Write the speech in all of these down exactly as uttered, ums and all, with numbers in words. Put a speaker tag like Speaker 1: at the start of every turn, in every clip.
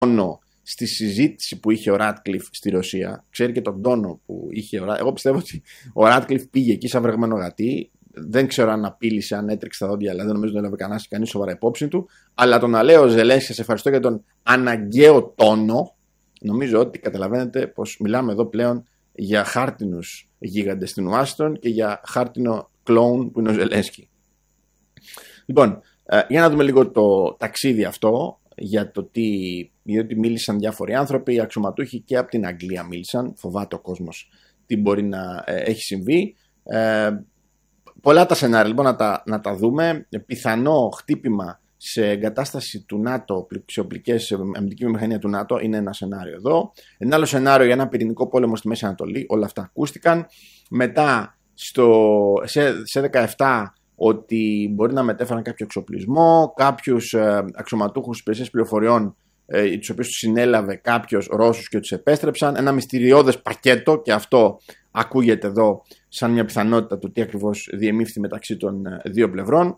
Speaker 1: τόνο στη συζήτηση που είχε ο Ράτκλιφ στη Ρωσία. Ξέρει και τον τόνο που είχε ο Ράτκλιφ. Εγώ πιστεύω ότι ο Ράτκλιφ πήγε εκεί σαν βρεγμένο γατί. Δεν ξέρω αν απείλησε, αν έτρεξε τα δόντια, αλλά δεν νομίζω ότι έλαβε κανεί σοβαρά υπόψη του. Αλλά το να λέω Ζελένσκι, σε ευχαριστώ για τον αναγκαίο τόνο, νομίζω ότι καταλαβαίνετε πως μιλάμε εδώ πλέον για χάρτινους γίγαντες στην Ουάσιγκτον και για χάρτινο κλόουν που είναι ο Ζελένσκι. Λοιπόν, για να δούμε λίγο το ταξίδι αυτό, για το τι, γιατί μίλησαν διάφοροι άνθρωποι, οι αξιωματούχοι και από την Αγγλία μίλησαν, φοβάται ο κόσμος τι μπορεί να ε, έχει συμβεί. Ε, πολλά τα σενάρια λοιπόν να τα, να τα δούμε. Πιθανό χτύπημα σε εγκατάσταση του ΝΑΤΟ, σε οπλικές, αμυντική βιομηχανία του ΝΑΤΟ, είναι ένα σενάριο εδώ. Ένα άλλο σενάριο για ένα πυρηνικό πόλεμο στη Μέση Ανατολή, όλα αυτά ακούστηκαν. Μετά στο, σε, σε δεκαεπτά ότι μπορεί να μετέφεραν κάποιο εξοπλισμό, κάποιους ε, αξιωματούχους υπηρεσίες πληροφοριών, ε, τους οποίους τους συνέλαβε κάποιος Ρώσους και τους επέστρεψαν. Ένα μυστηριώδες πακέτο, και αυτό ακούγεται εδώ σαν μια πιθανότητα του τι ακριβώς διεμήφθη μεταξύ των ε, δύο πλευρών.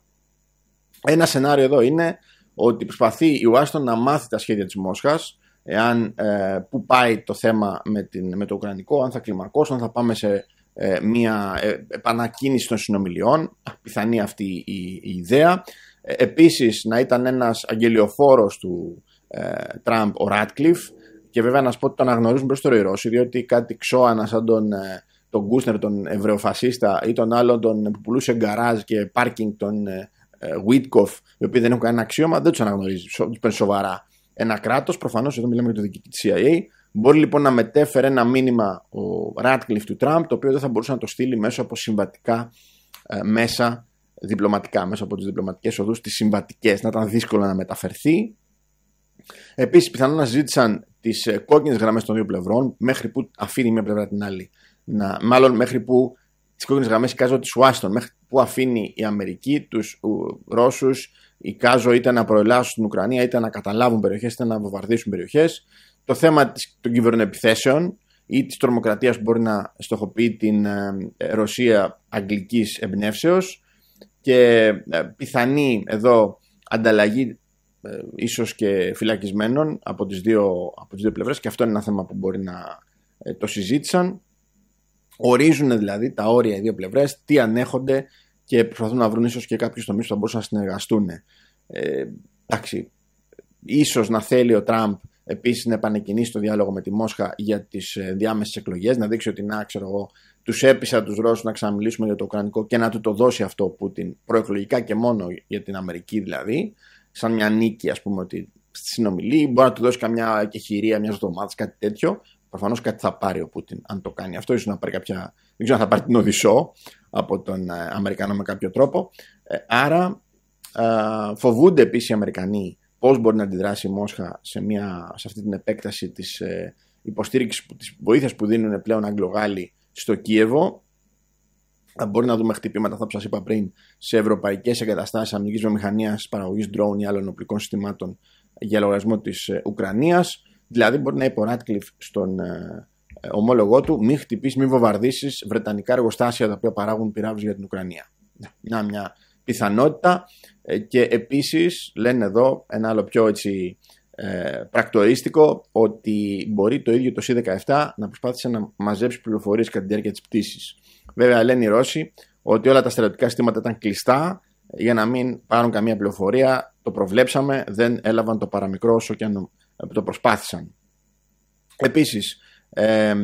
Speaker 1: Ένα σενάριο εδώ είναι ότι προσπαθεί η Ουάσιγκτον να μάθει τα σχέδια της Μόσχας, εάν ε, πού πάει το θέμα με, την, με το Ουκρανικό, αν θα κλιμακώσουν, αν θα πάμε σε ε, μια ε, επανακίνηση των συνομιλιών. Πιθανή αυτή η, η ιδέα. Ε, επίσης να ήταν ένας αγγελιοφόρος του ε, Τραμπ ο Ράτκλιφ, και βέβαια να σου πω ότι το αναγνωρίζουν περισσότερο οι Ρώσοι, διότι κάτι ξώανα σαν τον, ε, τον Κούσνερ, τον Εβραιοφασίστα, ή τον άλλον τον, που πουλούσε γκαράζ και πάρκινγκ, τον ε, Βίτκοφ, οι οποίοι δεν έχουν κανένα αξίωμα, δεν του αναγνωρίζει. Του παίρνει σοβαρά ένα κράτος. Προφανώς εδώ μιλάμε για το διοικητή της σι άι έι. Μπορεί λοιπόν να μετέφερε ένα μήνυμα ο Ράτκλιφ του Τραμπ, το οποίο δεν θα μπορούσε να το στείλει μέσω από συμβατικά ε, μέσα, διπλωματικά, μέσα από τις διπλωματικές οδούς, τις συμβατικές, να ήταν δύσκολο να μεταφερθεί. Επίσης, πιθανόν να συζήτησαν τις ε, κόκκινες γραμμές των δύο πλευρών, μέχρι που αφήνει μια πλευρά την άλλη. Να, μάλλον μέχρι που τις κόκκινες γραμμές εικάζω της Ουάσιγκτον, μέχρι που αφήνει η Αμερική τους Ρώσους, εικάζω είτε να προελάσουν στην Ουκρανία, είτε να καταλάβουν περιοχές, είτε να βομβαρδίσουν περιοχές. Το θέμα των κυβερνοεπιθέσεων ή της τρομοκρατίας που μπορεί να στοχοποιεί την ε, Ρωσία αγγλικής εμπνεύσεως, και ε, πιθανή εδώ ανταλλαγή ε, ίσως και φυλακισμένων από τις, δύο, από τις δύο πλευρές, και αυτό είναι ένα θέμα που μπορεί να ε, το συζήτησαν. Ορίζουν δηλαδή τα όρια οι δύο πλευρές, τι ανέχονται, και προσπαθούν να βρουν ίσως και κάποιους τομείς που θα μπορούσαν να συνεργαστούν. Ε, εντάξει, ίσως να θέλει ο Τραμπ επίσης να επανεκκινήσει το διάλογο με τη Μόσχα για τις διάμεσες εκλογές, να δείξει ότι να, ξέρω εγώ, τους έπεισα τους Ρώσους να ξαναμιλήσουμε για το Ουκρανικό και να του το δώσει αυτό Πούτιν προεκλογικά και μόνο για την Αμερική δηλαδή, σαν μια νίκη, ας πούμε, ότι στη συνομιλή μπορεί να του δώσει καμιά εκεχηρία μιας εβδομάδας, κάτι τέτοιο. Προφανώς κάτι θα πάρει ο Πούτιν αν το κάνει αυτό, ίσως να πάρει κάποια, δεν ξέρω αν θα πάρει την Οδυσσό από τον ε, Αμερικανό με κάποιο τρόπο. Ε, άρα ε, φοβούνται επίσης οι Αμερικανοί πώς μπορεί να αντιδράσει η Μόσχα σε, μια, σε αυτή την επέκταση της ε, υποστήριξης, της βοήθειας που δίνουν πλέον Αγγλογάλοι στο Κίεβο. Ε, μπορεί να δούμε χτυπήματα, αυτό που σας είπα πριν, σε ευρωπαϊκές εγκαταστάσεις αμυντικής βιομηχανίας, παραγωγής drone ή άλλων οπλικών συστημάτων για λογαριασμό της ε, Ουκρανίας. Δηλαδή, μπορεί να είπε ο Ράτκλιφ στον ε, ε, ομόλογό του: μην χτυπήσει, μην βομβαρδίσεις βρετανικά εργοστάσια τα οποία παράγουν πυράβλους για την Ουκρανία. Να, μια πιθανότητα. Ε, και επίσης, λένε εδώ ένα άλλο πιο έτσι, ε, πρακτορίστικο, ότι μπορεί το ίδιο το σι δεκαεπτά να προσπάθησε να μαζέψει πληροφορίες κατά τη διάρκεια της πτήσης. Βέβαια, λένε οι Ρώσοι ότι όλα τα στρατιωτικά συστήματα ήταν κλειστά για να μην πάρουν καμία πληροφορία. Το προβλέψαμε, δεν έλαβαν το παραμικρό όσο και αν το προσπάθησαν. Επίσης, ε,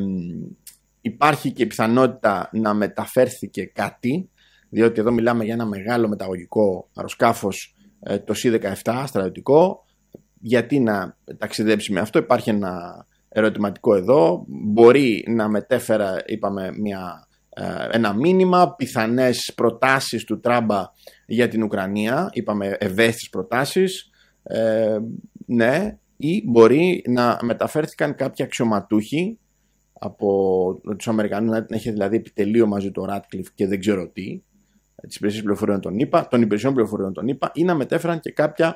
Speaker 1: υπάρχει και η πιθανότητα να μεταφέρθηκε κάτι, διότι εδώ μιλάμε για ένα μεγάλο μεταγωγικό αεροσκάφος, ε, το σι δεκαεπτά στρατιωτικό. Γιατί να ταξιδέψει με αυτό? Υπάρχει ένα ερωτηματικό εδώ. Μπορεί να μετέφερα, είπαμε, μια, ε, ένα μήνυμα, πιθανές προτάσεις του Τράμπα για την Ουκρανία, είπαμε ευαίσθητες προτάσεις, ε, ναι, ή μπορεί να μεταφέρθηκαν κάποιοι αξιωματούχοι από τους Αμερικανούς, να έχει δηλαδή επιτελείο μαζί του Ράτκλιφ και δεν ξέρω τι, τις υπηρεσίες πληροφοριών των ΗΠΑ, των υπηρεσιών πληροφοριών των ΗΠΑ, ή να μετέφεραν και κάποια,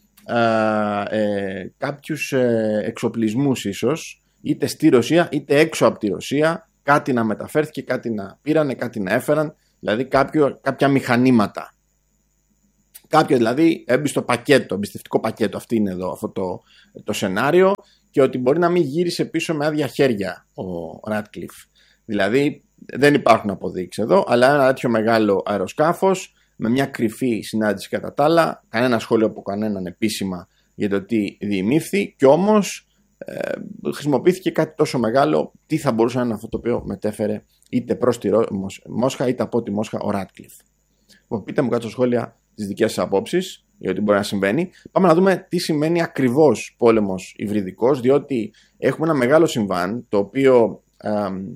Speaker 1: ε, ε, κάποιους ε, εξοπλισμούς ίσως, είτε στη Ρωσία είτε έξω από τη Ρωσία, κάτι να μεταφέρθηκε, κάτι να πήρανε, κάτι να έφεραν, δηλαδή κάποιο, κάποια μηχανήματα. Κάποιο δηλαδή έμπει στο πακέτο, εμπιστευτικό πακέτο, αυτή είναι εδώ αυτό το, το σενάριο, και ότι μπορεί να μην γύρισε πίσω με άδεια χέρια ο Ratcliffe. Δηλαδή δεν υπάρχουν αποδείξεις εδώ, αλλά ένα τέτοιο μεγάλο αεροσκάφος με μια κρυφή συνάντηση κατά τα άλλα, κανένα σχόλιο από κανέναν επίσημα για το τι διημήφθη, και όμως ε, χρησιμοποιήθηκε κάτι τόσο μεγάλο, τι θα μπορούσε να είναι αυτό το οποίο μετέφερε είτε προς τη Μόσχα είτε από τη Μόσχα ο Ratcliffe. Πείτε μου κάτω στα σχόλια τις δικές σας απόψεις για ό,τι μπορεί να συμβαίνει. Πάμε να δούμε τι σημαίνει ακριβώς πόλεμος υβριδικός, διότι έχουμε ένα μεγάλο συμβάν το οποίο ε,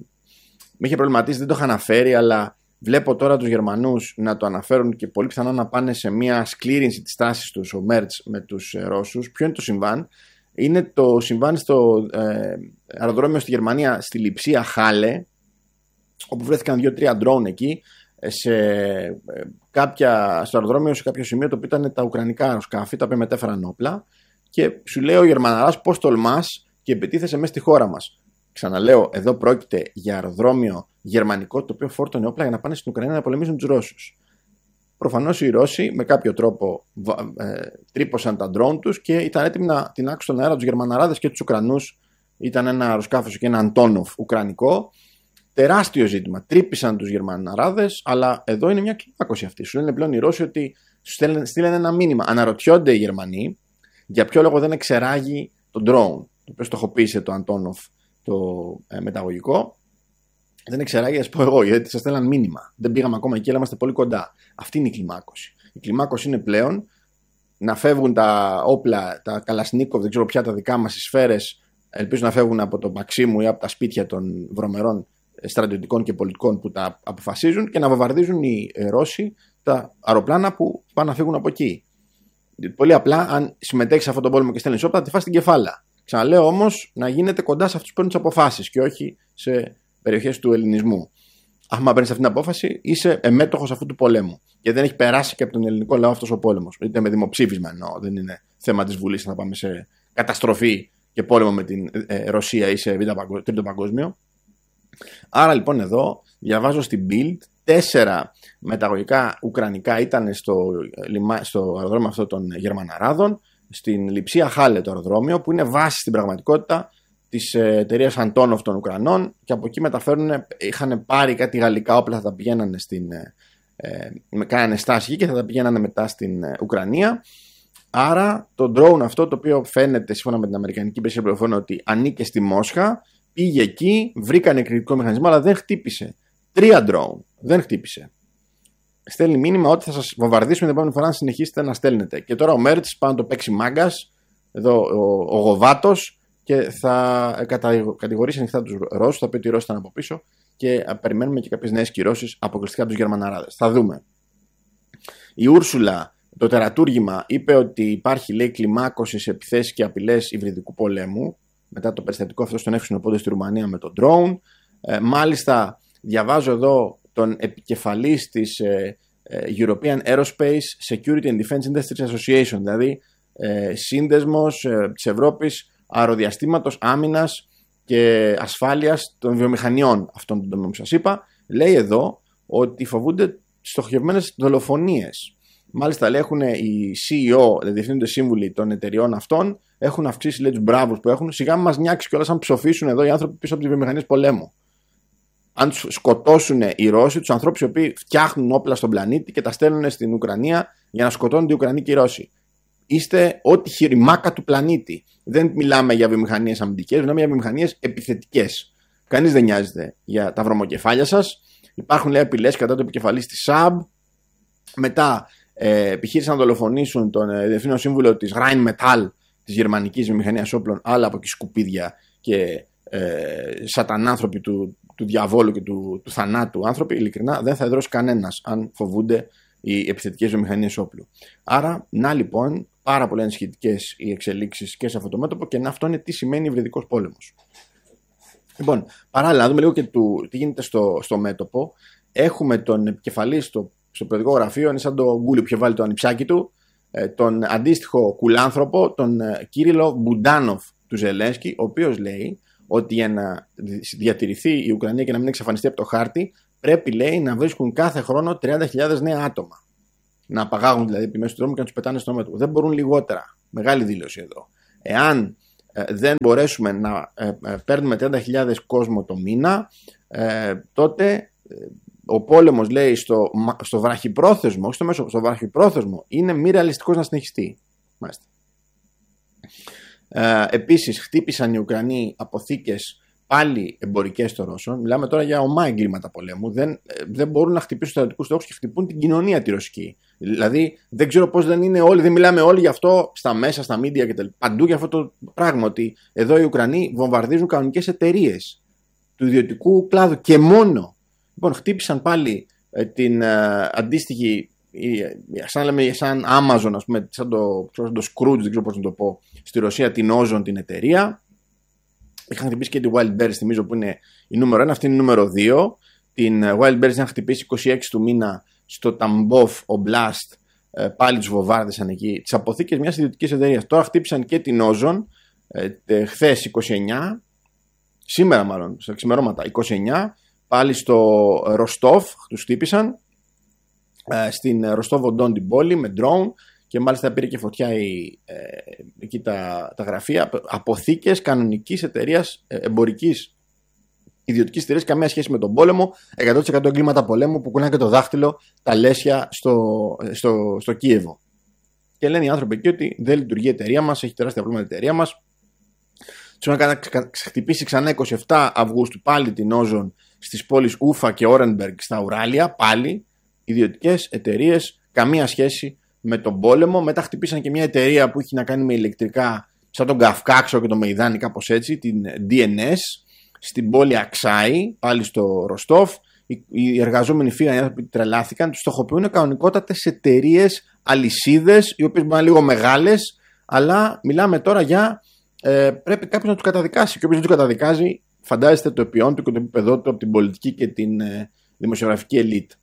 Speaker 1: με είχε προβληματίσει, δεν το είχα αναφέρει, αλλά βλέπω τώρα τους Γερμανούς να το αναφέρουν και πολύ πιθανό να πάνε σε μια σκλήρινση της τάσης τους, ο Μέρτς με τους ε, Ρώσους. Ποιο είναι το συμβάν? Είναι το συμβάν στο ε, αεροδρόμιο στη Γερμανία, στη Λειψία Χάλε, όπου βρέθηκαν δύο-τρία ντρόουν εκεί, σε, ε, κάποια, στο αεροδρόμιο σε κάποιο σημείο το οποίο ήταν τα ουκρανικά αεροσκάφη, τα οποία μετέφεραν όπλα, και σου λέει ο Γερμαναράς πώς τολμάς και επιτίθεσαι μέσα στη χώρα μας. Ξαναλέω, εδώ πρόκειται για αεροδρόμιο γερμανικό το οποίο φόρτωνε όπλα για να πάνε στην Ουκρανία να πολεμήσουν τους Ρώσους. Προφανώς οι Ρώσοι με κάποιο τρόπο ε, τρύπωσαν τα ντρόουν τους και ήταν έτοιμοι να τινάξουν στον αέρα τους Γερμαναράδες και τους Ουκρανούς. Ήταν ένα αεροσκάφος και ένα Αντόνοφ ουκρανικό. Τεράστιο ζήτημα. Τρύπησαν τους Γερμαναράδες, αλλά εδώ είναι μια κλιμάκωση αυτή. Σου λένε πλέον οι Ρώσοι ότι σου στείλουν ένα μήνυμα. Αναρωτιόνται οι Γερμανοί για ποιο λόγο δεν εξεράγει τον ντρόουν, το οποίο στοχοποίησε το Αντόνοφ το ε, μεταγωγικό. Δεν εξεράγει, α πω εγώ, γιατί σας στέλναν μήνυμα. Δεν πήγαμε ακόμα εκεί, αλλά είμαστε πολύ κοντά. Αυτή είναι η κλιμάκωση. Η κλιμάκωση είναι πλέον να φεύγουν τα όπλα, τα Καλασνίκοβ, δεν ξέρω πια τα δικά μας, οι σφαίρες, ελπίζω να φεύγουν από τον Μαξίμου ή από τα σπίτια των βρωμερών στρατιωτικών και πολιτικών που τα αποφασίζουν, και να βομβαρδίζουν οι Ρώσοι τα αεροπλάνα που πάνε να φύγουν από εκεί. Πολύ απλά, αν συμμετέχει σε αυτόν τον πόλεμο και στέλνει όπλα, θα τη φας την κεφάλα. Ξαναλέω όμως, να γίνεται κοντά σε αυτούς που παίρνουν τις αποφάσεις και όχι σε περιοχές του ελληνισμού. Άμα παίρνεις αυτή την απόφαση, είσαι εμέτοχος αυτού του πολέμου. Και δεν έχει περάσει και από τον ελληνικό λαό αυτός ο πόλεμος. Είτε με δημοψήφισμα εννοώ, δεν είναι θέμα της Βουλής να πάμε σε καταστροφή και πόλεμο με την ε, Ρωσία ή σε τρίτο παγκόσμιο. Άρα λοιπόν εδώ διαβάζω στην Bild, τέσσερα μεταγωγικά ουκρανικά ήταν στο, στο αεροδρόμιο αυτό των Γερμαναράδων, στην Λειψία Χάλε το αεροδρόμιο, που είναι βάση στην πραγματικότητα της εταιρείας Αντόνοφ των Ουκρανών, και από εκεί μεταφέρουν, είχαν πάρει κάτι γαλλικά όπλα, θα τα πηγαίνανε στην, ε, κάνανε στάση και θα τα πηγαίνανε μετά στην ε, Ουκρανία. Άρα το drone αυτό, το οποίο φαίνεται σύμφωνα με την Αμερικανική υπηρεσία πληροφοριών ότι ανήκε στη Μόσχα, πήγε εκεί, βρήκανε κριτικό μηχανισμό, αλλά δεν χτύπησε. Τρία drone, δεν χτύπησε. Στέλνει μήνυμα ότι θα σας βομβαρδίσουμε την επόμενη φορά να συνεχίσετε να στέλνετε. Και τώρα ο Μέρτς πάνω το παίξει μάγκας, εδώ ο, ο Γοβάτος, και θα κατηγορήσει ανοιχτά τους Ρώσους, θα πει ότι οι Ρώσοι ήταν από πίσω, και περιμένουμε και κάποιες νέες κυρώσεις αποκλειστικά από τους Γερμαναράδες. Θα δούμε. Η Ούρσουλα, το τερατούργημα, είπε ότι υπάρχει, λέει, κλιμάκωση σε επιθέσεις και απειλές υβριδικού πολέμου μετά το περιστατικό αυτό στον εύξηνο πόντο στη Ρουμανία με τον drone. Ε, μάλιστα, διαβάζω εδώ τον επικεφαλής της ε, European Aerospace Security and Defense Industries Association, δηλαδή ε, σύνδεσμος ε, της Ευρώπης αεροδιαστήματος, άμυνας και ασφάλειας των βιομηχανιών αυτών των τομέων που σας είπα. Λέει εδώ ότι φοβούνται στοχευμένες δολοφονίες. Μάλιστα, λέει, έχουν οι σι ι ο, δηλαδή διευθύνοντες σύμβουλοι των εταιριών αυτών, έχουν αυξήσει, λέει, τους μπράβους που έχουν. Σιγά μας νιάξει κιόλας αν ψοφήσουν εδώ οι άνθρωποι πίσω από τις βιομηχανίες πολέμου. Αν τους σκοτώσουν οι Ρώσοι, τους ανθρώπους οι οποίοι φτιάχνουν όπλα στον πλανήτη και τα στέλνουν στην Ουκρανία για να σκοτώνονται οι Ουκρανοί και οι Ρώσοι. Είστε ό,τι χειριμάκα του πλανήτη. Δεν μιλάμε για βιομηχανίες αμυντικές, μιλάμε για βιομηχανίες επιθετικές. Κανείς δεν νοιάζεται για τα βρωμοκεφάλια σας. Υπάρχουν, λέει, απειλές κατά το επικεφαλής της ΣΑΜ. Μετά ε, επιχείρησαν να δολοφονήσουν τον ε, διευθύνων σύμβουλο της Rheinmetall, της γερμανικής βιομηχανίας όπλων, άλλα από εκεί σκουπίδια και ε, σατανάνθρωποι του, του διαβόλου και του, του θανάτου άνθρωποι. Ειλικρινά δεν θα εδρώσει κανένας αν φοβούνται οι επιθετικές βιομηχανίες όπλου. Άρα, να λοιπόν, πάρα πολύ ενισχυτικές οι εξελίξεις και σε αυτό το μέτωπο, και να αυτό είναι τι σημαίνει υβριδικός πόλεμος. Λοιπόν, παράλληλα, να δούμε λίγο και του, τι γίνεται στο, στο μέτωπο. Έχουμε τον επικεφαλή στο, στο προεδρικό γραφείο, είναι σαν το γκούλι που είχε βάλει το ανιψάκι του, ε, τον αντίστοιχο κουλάνθρωπο, τον ε, Κύριλο Μπουντάνοφ του Ζελένσκι, ο οποίος λέει ότι για να διατηρηθεί η Ουκρανία και να μην εξαφανιστεί από το χάρτη, πρέπει, λέει, να βρίσκουν κάθε χρόνο τριάντα χιλιάδες νέα άτομα. να απαγάγουν δηλαδή επί μέσου του δρόμου και να τους πετάνε στο μέτωπο. Δεν μπορούν λιγότερα. Μεγάλη δήλωση εδώ. Εάν ε, δεν μπορέσουμε να ε, ε, παίρνουμε τριάντα χιλιάδες κόσμο το μήνα, ε, τότε ε, ο πόλεμος, λέει, στο, στο βραχυπρόθεσμο, όχι στο μέσο, στο βραχυπρόθεσμο, είναι μη ρεαλιστικός να συνεχιστεί. Μάλιστα. Ε, επίσης, χτύπησαν οι Ουκρανοί αποθήκες πάλι εμπορικές των Ρώσων. Μιλάμε τώρα για ομά εγκλήματα πολέμου. Δεν, δεν μπορούν να χτυπήσουν στρατιωτικούς στόχους και χτυπούν την κοινωνία τη ρωσική. Δηλαδή, δεν ξέρω πώς δεν είναι όλοι, δεν μιλάμε όλοι γι' αυτό στα μέσα, στα media κτλ. Παντού για αυτό το πράγμα. Ότι εδώ οι Ουκρανοί βομβαρδίζουν κανονικές εταιρείες του ιδιωτικού κλάδου και μόνο. Λοιπόν, χτύπησαν πάλι ε, την ε, αντίστοιχη. Σαν, λέμε, σαν Amazon, ας πούμε, σαν το, σαν το Scrooge, δεν ξέρω πώς να το πω, στη Ρωσία, την Ozon, την εταιρεία. Είχαν χτυπήσει και τη Wild Bears, θυμίζω, που είναι η νούμερο ένα, αυτή είναι η νούμερο δύο. Την Wild Bears είχαν χτυπήσει είκοσι έξι του μήνα στο Tambov Oblast, πάλι τους βομβάρδισαν εκεί, τις αποθήκες μιας ιδιωτικής εταιρείας. Τώρα χτύπησαν και την Ozon, χθες είκοσι εννιά, σήμερα μάλλον, στα ξημερώματα είκοσι εννιά, πάλι στο Ροστόφ τους χτύπησαν. Στην Ροστόβ-on-Don την πόλη με drone και μάλιστα πήρε και φωτιά η, ε, εκεί τα, τα γραφεία. Αποθήκες κανονικής εταιρείας, ε, εμπορικής ιδιωτικής εταιρείας, καμία σχέση με τον πόλεμο, εκατό τοις εκατό εγκλήματα πολέμου που κουνάνε και το δάχτυλο τα λέσια στο, στο, στο Κίεβο. Και λένε οι άνθρωποι εκεί ότι δεν λειτουργεί η εταιρεία μας, έχει τεράστια προβλήματα η εταιρεία μας. Τους είχαν χτυπήσει ξανά εικοστή εβδόμη Αυγούστου πάλι την Ozon στις πόλεις Ούφα και Όρενμπεργκ στα Ουράλια, πάλι ιδιωτικές εταιρείες, καμία σχέση με τον πόλεμο. Μετά χτυπήσαν και μια εταιρεία που έχει να κάνει με ηλεκτρικά, σαν τον Καυκάξο και το Μεϊδάνι, κάπως έτσι, την ντι εν ες, στην πόλη Αξάη, πάλι στο Ροστόφ. Οι εργαζόμενοι φύγαν, οι άνθρωποι τρελάθηκαν, τους στοχοποιούν κανονικότατες εταιρείες, αλυσίδες, οι οποίες μπορεί να είναι λίγο μεγάλες, αλλά μιλάμε τώρα για ε, πρέπει κάποιος να τους καταδικάσει. Και όποιος δεν τους καταδικάζει, φαντάζεστε το επιόν του και το επίπεδό του από την πολιτική και την ε, δημοσιογραφική ελίτ.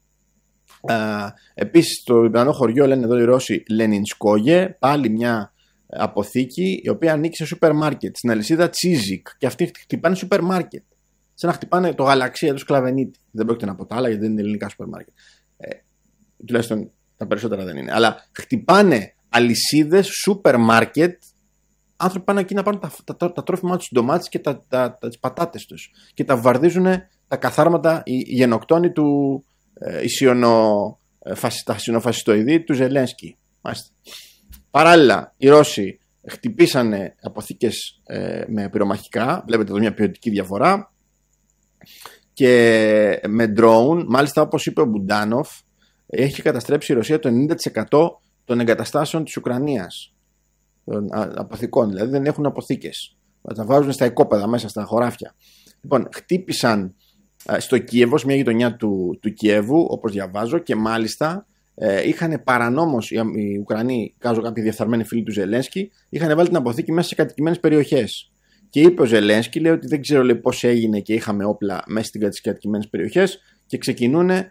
Speaker 1: Uh, επίσης στο διπλανό χωριό, λένε εδώ οι Ρώσοι, Λενινσκόγε, πάλι μια αποθήκη η οποία ανήκει σε σούπερ μάρκετ, στην αλυσίδα Τσίζικ, και αυτοί χτυπάνε σούπερ μάρκετ, σαν να χτυπάνε το γαλαξία του Σκλαβενίτη. Δεν πρόκειται να πω τα άλλα γιατί δεν είναι ελληνικά σούπερ μάρκετ, ε, τουλάχιστον τα περισσότερα δεν είναι, αλλά χτυπάνε αλυσίδες σούπερ μάρκετ. Άνθρωποι πάνε εκεί να πάρουν τα, τα, τα, τα τρόφιμά τους, ντομάτες και τα, τα, τα, τις πατάτες τους και τα βαρδίζουν τα καθάρματα, οι γενοκτόνοι του τα σιωνοφασιστοειδή του Ζελένσκι. Παράλληλα, οι Ρώσοι χτυπήσανε αποθήκες ε, με πυρομαχικά. Βλέπετε εδώ μια ποιοτική διαφορά. Και με drone, μάλιστα όπως είπε ο Μπουντάνοφ, έχει καταστρέψει η Ρωσία το ενενήντα τοις εκατό των εγκαταστάσεων της Ουκρανίας. Των αποθηκών, δηλαδή δεν έχουν αποθήκες. Τα βάζουν στα οικόπεδα μέσα στα χωράφια. Λοιπόν, χτύπησαν στο Κίεβο, σε μια γειτονιά του, του Κιέβου, όπως διαβάζω, και μάλιστα ε, είχαν παρανόμως οι, οι Ουκρανοί, κάζω κάποιοι διεφθαρμένοι φίλοι του Ζελένσκι, είχαν βάλει την αποθήκη μέσα σε κατοικημένες περιοχές. Και είπε ο Ζελένσκι, λέει ότι δεν ξέρω, λέει, πώς έγινε και είχαμε όπλα μέσα στις κατοικημένες περιοχές, και ξεκινούν ε,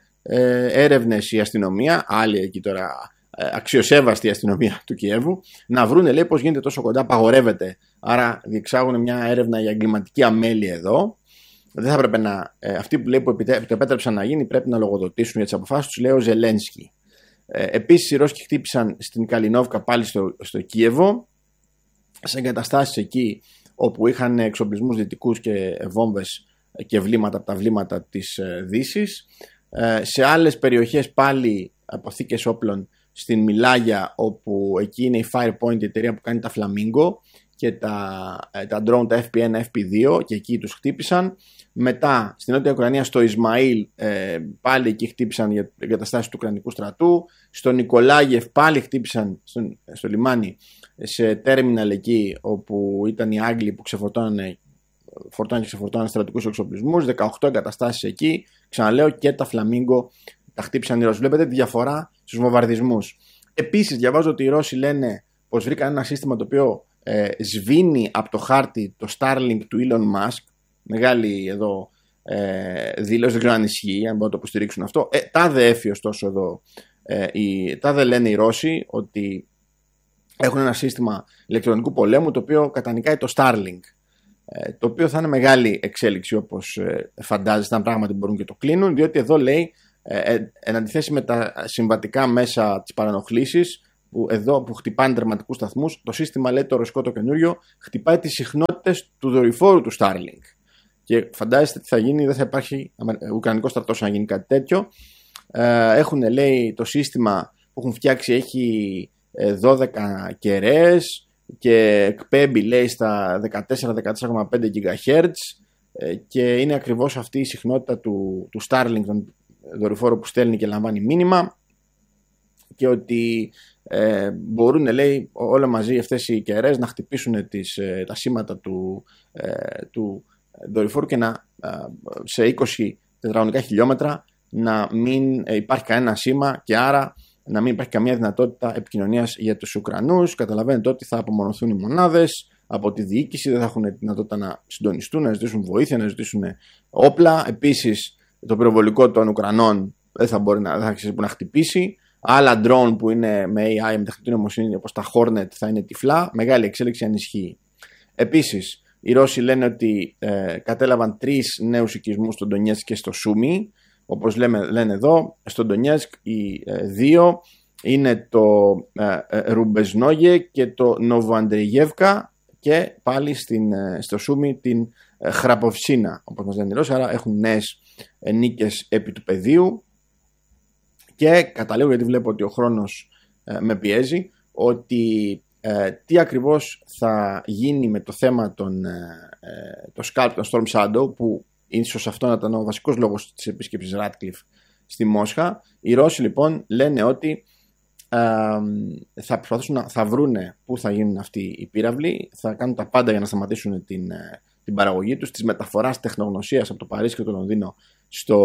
Speaker 1: έρευνες η αστυνομία, άλλη εκεί τώρα ε, αξιοσέβαστη αστυνομία του Κιέβου, να βρούνε, λέει, πώς γίνεται τόσο κοντά, απαγορεύεται. Άρα διεξάγουν μια έρευνα για εγκληματική αμέλεια εδώ. Δεν θα έπρεπε να. Ε, αυτοί που λέει που το επέτρεψαν να γίνει πρέπει να λογοδοτήσουν για τις αποφάσεις τους, λέει ο Ζελένσκι. Ε, επίσης, οι Ρώσοι χτύπησαν στην Καλινόβκα, πάλι στο, στο Κίεβο, σε εγκαταστάσεις εκεί όπου είχαν εξοπλισμούς δυτικούς και βόμβες και βλήματα από τα βλήματα της ε, Δύσης. Ε, σε άλλες περιοχές πάλι αποθήκες όπλων στην Μιλάγια, όπου εκεί είναι η Firepoint, η εταιρεία που κάνει τα Flamingo και τα, τα drone, τα εφ πι ένα, εφ πι δύο, και εκεί τους χτύπησαν. Μετά στην Νότια Ουκρανία, στο Ισμαήλ, ε, πάλι εκεί χτύπησαν για εγκαταστάσεις του Ουκρανικού στρατού. Στο Νικολάγεφ πάλι χτύπησαν στο, στο λιμάνι, σε τέρμιναλ εκεί όπου ήταν οι Άγγλοι που ξεφορτώνανε φορτώνανε και ξεφορτώνανε στρατικούς εξοπλισμούς. δεκαοκτώ εγκαταστάσεις εκεί. Ξαναλέω, και τα Φλαμίγκο τα χτύπησαν οι Ρώσοι. Βλέπετε τη διαφορά στους βομβαρδισμούς. Επίσης, διαβάζω ότι οι Ρώσοι λένε πως βρήκαν ένα σύστημα το οποίο ε, σβήνει από το χάρτη το Starlink του Elon Musk. Μεγάλη εδώ ε, δήλωση, δεν ξέρω αν ισχύει, αν μπορούν να το υποστηρίξουν αυτό. Ε, τάδε έφη ωστόσο εδώ, ε, οι, τάδε λένε οι Ρώσοι ότι έχουν ένα σύστημα ηλεκτρονικού πολέμου το οποίο κατανικάει το Starlink. Ε, το οποίο θα είναι μεγάλη εξέλιξη, όπως ε, φαντάζεστε, αν πράγματι μπορούν και το κλείνουν, διότι εδώ λέει Ε, ε, εν αντιθέσει με τα συμβατικά μέσα της παρενοχλήσης, που εδώ που χτυπάνε τερματικούς σταθμούς, το σύστημα, λέει το ρωσικό το καινούριο, χτυπάει τις συχνότητες του δορυφόρου του Starlink. Και φαντάζεστε τι θα γίνει, δεν θα υπάρχει ουκρανικό στρατός να γίνει κάτι τέτοιο. Ε, έχουν, λέει, το σύστημα που έχουν φτιάξει έχει δώδεκα κεραίες και εκπέμπει, λέει, στα δεκατέσσερα με δεκατέσσερα κόμμα πέντε γιγαχέρτζ, ε, και είναι ακριβώς αυτή η συχνότητα του, του Starlink, τον δορυφόρο που στέλνει και λαμβάνει μήνυμα, και ότι ε, μπορούν, λέει, όλα μαζί αυτές οι κεραίες να χτυπήσουν τις, ε, τα σήματα του, ε, του δορυφόρου και να, ε, σε είκοσι τετραγωνικά χιλιόμετρα να μην ε, υπάρχει κανένα σήμα και άρα να μην υπάρχει καμία δυνατότητα επικοινωνίας για τους Ουκρανούς. Καταλαβαίνετε ότι θα απομονωθούν οι μονάδες από τη διοίκηση, δεν θα έχουν δυνατότητα να συντονιστούν, να ζητήσουν βοήθεια, να ζητήσουν όπλα. Επίσης, το πυροβολικό των Ουκρανών δεν θα μπορεί να, δεν θα αξίζει που να χτυπήσει. Άλλα drone που είναι με έι άι, με τεχνητή νοημοσύνη, όπως τα Hornet, θα είναι τυφλά. Μεγάλη εξέλιξη αν ισχύει. Επίσης, οι Ρώσοι λένε ότι ε, κατέλαβαν τρεις νέους οικισμούς στο Ντονιέτσκ και στο Σούμι. Όπως λέμε, λένε εδώ, στο Ντονιέτσκ οι ε, δύο είναι το ε, ε, Ρουμπεζνόγε και το Νοβοαντριγεύκα, και πάλι στην, ε, στο Σούμι την ε, Χραποβσίνα, όπως μας λένε οι Ρώσοι. Άρα έχουν νέες ε, νίκες επί του πεδίου. Και καταλήγω, γιατί βλέπω ότι ο χρόνος ε, με πιέζει, ότι ε, τι ακριβώς θα γίνει με το θέμα των ε, ε, το Scalp, των Storm Shadow, που ίσως αυτό να ήταν ο βασικός λόγος της επίσκεψης Ratcliffe στη Μόσχα. Οι Ρώσοι λοιπόν λένε ότι ε, θα προσπαθήσουν να θα βρούνε πού θα γίνουν αυτοί οι πύραυλοι, θα κάνουν τα πάντα για να σταματήσουν την, ε, την παραγωγή τους, της μεταφοράς τεχνογνωσίας από το Παρίσι και το Λονδίνο στο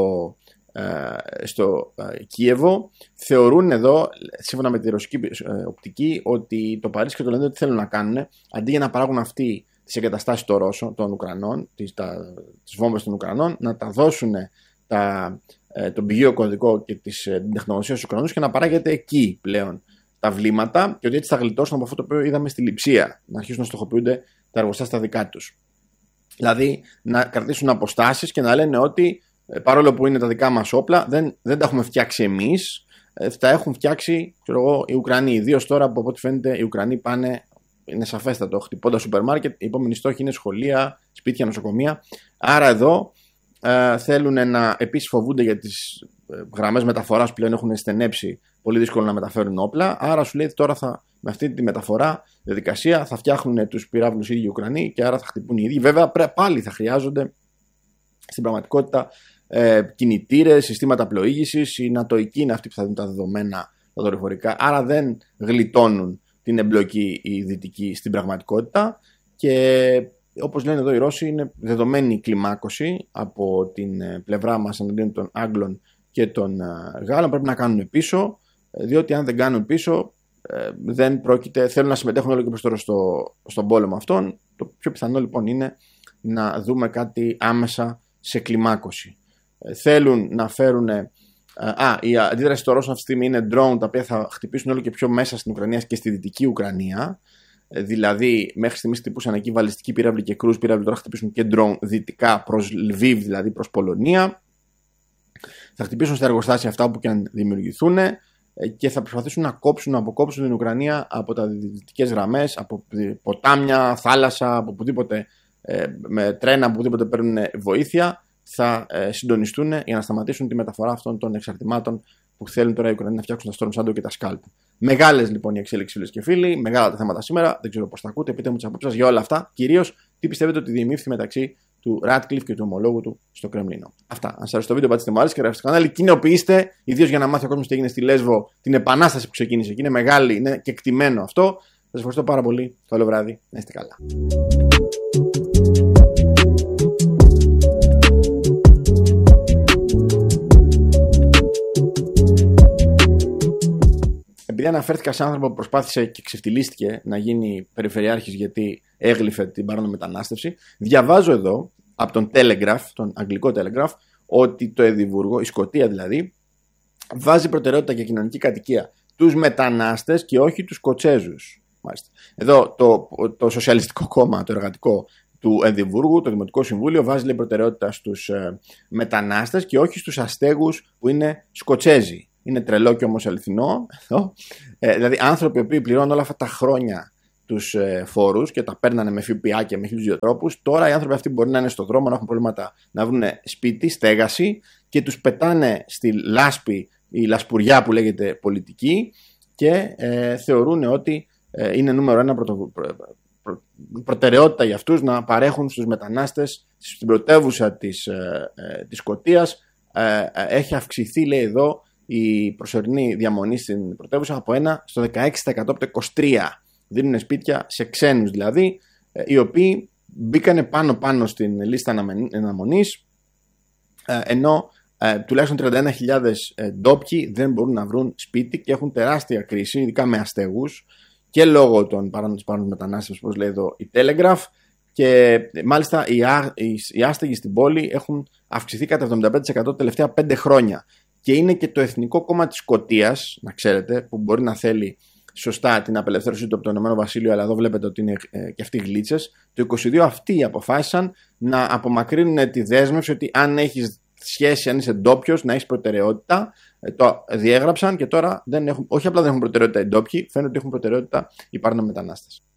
Speaker 1: στο Κίεβο. Θεωρούν εδώ, σύμφωνα με τη ρωσική οπτική, ότι το Παρίσι και το Λονδίνο τι θέλουν να κάνουν, αντί για να παράγουν αυτοί τις εγκαταστάσεις των Ρώσων, των Ουκρανών, τις, τα, τις βόμβες των Ουκρανών, να τα δώσουν τα, τον πηγείο κωδικό και τις, την τεχνογνωσία στους Ουκρανούς και να παράγεται εκεί πλέον τα βλήματα, και ότι έτσι θα γλιτώσουν από αυτό το οποίο είδαμε στη Λειψία, να αρχίσουν να στοχοποιούνται τα εργοστάσια δικά τους. Δηλαδή να κρατήσουν αποστάσεις και να λένε ότι παρόλο που είναι τα δικά μας όπλα, δεν, δεν τα έχουμε φτιάξει εμείς, τα έχουν φτιάξει, ξέρω εγώ, οι Ουκρανοί. Ιδίως τώρα που από ό,τι φαίνεται οι Ουκρανοί πάνε, είναι σαφέστατο, χτυπώντας σούπερ μάρκετ. Οι επόμενοι στόχοι είναι σχολεία, σπίτια, νοσοκομεία. Άρα εδώ ε, θέλουν να, επίσης φοβούνται για τις ε, γραμμές μεταφοράς που πλέον έχουν στενέψει, πολύ δύσκολο να μεταφέρουν όπλα. Άρα σου λέει τώρα θα, με αυτή τη μεταφορά διαδικασία θα φτιάχνουν τους πυράβλους οι ίδιοι οι Ουκρανοί και άρα θα χτυπούν οι ίδιοι. Βέβαια πάλι θα χρειάζονται στην πραγματικότητα Ε, κινητήρες, συστήματα πλοήγησης. Οι νατοικοί είναι αυτοί που θα δουν τα δεδομένα τα δορυφορικά, άρα δεν γλιτώνουν την εμπλοκή οι δυτικοί στην πραγματικότητα. Και όπως λένε εδώ οι Ρώσοι, είναι δεδομένη κλιμάκωση από την πλευρά μας εναντίον των Άγγλων και των Γάλλων. Πρέπει να κάνουν πίσω, διότι αν δεν κάνουν πίσω δεν πρόκειται, θέλουν να συμμετέχουν όλο και περισσότερο στο, στον πόλεμο αυτόν. Το πιο πιθανό λοιπόν είναι να δούμε κάτι άμεσα σε κλιμάκωση. Θέλουν να φέρουν. Α, η αντίδραση των Ρώσων αυτή τη στιγμή είναι drone, τα οποία θα χτυπήσουν όλο και πιο μέσα στην Ουκρανία και στη δυτική Ουκρανία. Δηλαδή, μέχρι στιγμής χτυπούσαν εκεί βαλιστικοί πύραυλοι και κρούζ πύραυλοι, τώρα χτυπήσουν και drone δυτικά προς Λβίβ, δηλαδή προς Πολωνία. Θα χτυπήσουν στα εργοστάσια αυτά όπου και αν δημιουργηθούν και θα προσπαθήσουν να κόψουν, να αποκόψουν την Ουκρανία από τα δυτικές γραμμές, από ποτάμια, θάλασσα, από οπουδήποτε, με τρένα, από οπουδήποτε παίρνουν βοήθεια. Θα ε, συντονιστούν για να σταματήσουν τη μεταφορά αυτών των εξαρτημάτων που θέλουν τώρα οι Ουκρανοί να φτιάξουν τα Storm Shadow και τα Scalp. Μεγάλες λοιπόν οι εξέλιξεις, φίλες και φίλοι, μεγάλα τα θέματα σήμερα. Δεν ξέρω πώς τα ακούτε. Πείτε μου τις απόψεις σας για όλα αυτά. Κυρίως, τι πιστεύετε ότι διεμήφθη μεταξύ του Ratcliffe και του ομολόγου του στο Κρεμλίνο. Αυτά. Αν σας αρέσει το βίντεο, πατήστε μου άρεσε και γράψτε στο κανάλι. Κοινοποιήστε, ιδίως για να μάθει ο κόσμος τι έγινε στη Λέσβο, την επανάσταση που ξεκίνησε εκεί. Είναι μεγάλη, είναι κεκτημένο αυτό. Σας ευχαριστώ πάρα πολύ. Καλό βράδυ. Να είστε καλά. Επειδή αναφέρθηκα σε άνθρωπο που προσπάθησε και ξεφτυλίστηκε να γίνει περιφερειάρχης γιατί έγλυφε την παράνομη μετανάστευση, διαβάζω εδώ από τον Telegraph, τον αγγλικό Telegraph, ότι το Εδιμβούργο, η Σκωτία δηλαδή, βάζει προτεραιότητα για κοινωνική κατοικία τους μετανάστες και όχι τους Σκοτσέζους. Μάλιστα. Εδώ το, το Σοσιαλιστικό Κόμμα, το Εργατικό του Εδιμβούργου, το Δημοτικό Συμβούλιο, βάζει λέει, προτεραιότητα στους ε, μετανάστες και όχι στους αστέγους που είναι Σκοτσέζοι. Είναι τρελό και όμως αληθινό. Ε, δηλαδή άνθρωποι που πληρώνουν όλα αυτά τα χρόνια τους ε, φόρους και τα παίρνανε με ΦΠΑ και με χίλιους δύο τρόπους. Τώρα οι άνθρωποι αυτοί μπορεί να είναι στον δρόμο, να έχουν προβλήματα να βρουν σπίτι, στέγαση και τους πετάνε στη λάσπη, η λασπουριά που λέγεται πολιτική και ε, θεωρούν ότι ε, είναι νούμερο ένα πρωτο, προ, προ, προτεραιότητα για αυτούς να παρέχουν στους μετανάστες στην πρωτεύουσα της, ε, ε, της Σκωτίας. Ε, ε, έχει αυξηθεί, λέει εδώ, η προσωρινή διαμονή στην πρωτεύουσα από ένα στο δεκαέξι τοις εκατό από το είκοσι τρία τοις εκατό. Δίνουν σπίτια σε ξένους δηλαδή, οι οποίοι μπήκανε πάνω-πάνω στην λίστα αναμονής, ενώ τουλάχιστον τριάντα ένα χιλιάδες ντόπιοι δεν μπορούν να βρουν σπίτι και έχουν τεράστια κρίση, ειδικά με αστέγους και λόγω των παράνομων μετανάστες, όπως λέει εδώ η Telegraph. Και μάλιστα οι, ά, οι, οι άστεγοι στην πόλη έχουν αυξηθεί κατά εβδομήντα πέντε τοις εκατό τα τελευταία πέντε χρόνια. Και είναι και το Εθνικό Κόμμα της Σκωτίας, να ξέρετε, που μπορεί να θέλει σωστά την απελευθέρωση του από το Ηνωμένο Βασίλειο, αλλά εδώ βλέπετε ότι είναι ε, και αυτοί γλίτσες. Το είκοσι δύο αυτοί αποφάσισαν να απομακρύνουν τη δέσμευση ότι αν έχεις σχέση, αν είσαι ντόπιος, να έχεις προτεραιότητα. Ε, το διέγραψαν και τώρα δεν έχουν, όχι απλά δεν έχουν προτεραιότητα οι ντόπιοι, φαίνεται ότι έχουν προτεραιότητα οι παράνομοι μετανάστες.